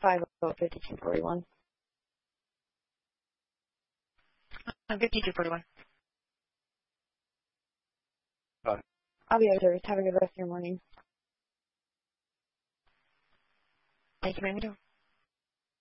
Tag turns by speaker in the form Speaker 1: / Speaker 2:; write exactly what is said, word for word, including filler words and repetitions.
Speaker 1: five oh fifty-two forty-one.
Speaker 2: Uh, fifty-two forty-one.
Speaker 3: Bye.
Speaker 1: I'll be out of service. Have a good rest of your morning.
Speaker 2: Thank you, ma'am.